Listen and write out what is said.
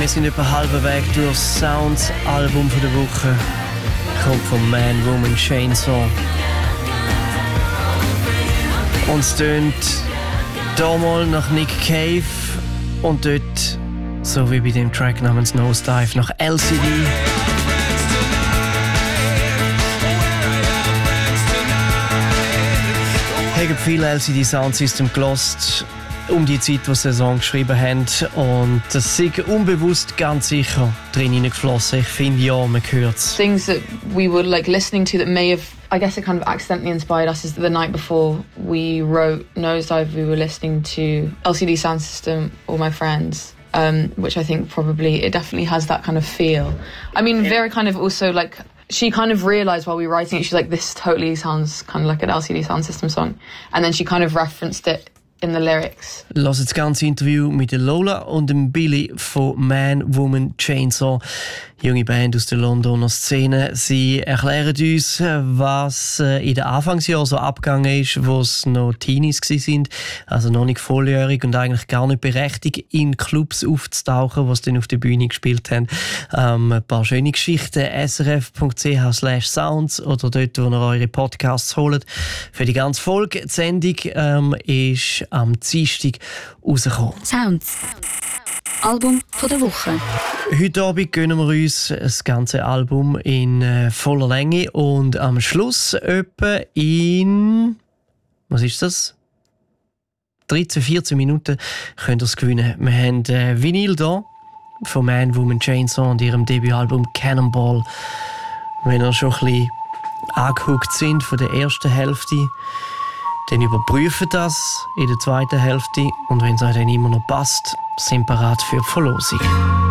Wir sind etwa halben Weg durch das Sounds-Album der Woche. Kommt von Man, Woman, Chainsaw. Und es tönt hier mal nach Nick Cave und dort, so wie bei dem Track namens Nosedive, nach LCD. Ich habe viele LCD Sound System gelost um die Zeit, wo sie den Song geschrieben haben. Und das ist unbewusst ganz sicher drin hineingeflossen. Ich finde, ja, man hört es. Things that we were like listening to that may have, I guess it kind of accidentally inspired us, is the night before we wrote Nosedive, we were listening to LCD Sound System, All My Friends. Which I think probably, it definitely has that kind of feel. I mean, Vera kind of also like, she kind of realised while we were writing it, she's like, this totally sounds kind of like an LCD Sound System song. And then she kind of referenced it in the lyrics. Lass das ganze Interview mit Lola und dem Billy von Man, Woman, Chainsaw. Junge Band aus der Londoner Szene. Sie erklären uns, was in den Anfangsjahren so abgegangen ist, wo es noch Teenies waren, also noch nicht volljährig und eigentlich gar nicht berechtigt, in Clubs aufzutauchen, die sie dann auf der Bühne gespielt haben. Ein paar schöne Geschichten, srf.ch/sounds oder dort, wo ihr eure Podcasts holt. Für die ganze Folge. Die Sendung ist am Dienstag rausgekommen. Sounds. Album von der Woche. Heute Abend gönnen wir uns das ganze Album in voller Länge und am Schluss etwa in, was ist das? 13, 14 Minuten könnt ihr es gewinnen. Wir haben Vinyl hier von Man, Woman, Chainsaw und ihrem Debütalbum Cannonball. Wenn ihr schon ein bisschen angehuckt sind von der ersten Hälfte, dann überprüfen das in der zweiten Hälfte und wenn es euch dann immer noch passt, sind bereit für die Verlosung.